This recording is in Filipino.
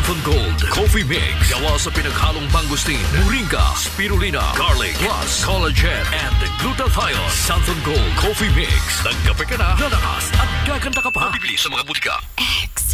Santon Gold Coffee Mix. Gawa sa pinaghalong mangustin, moringa, spirulina, garlic, plus collagen and glutathione. Santon Gold Coffee Mix. Nagkape ka na, lalakas at gaganda ka pa. Bibili sa mga butika. X.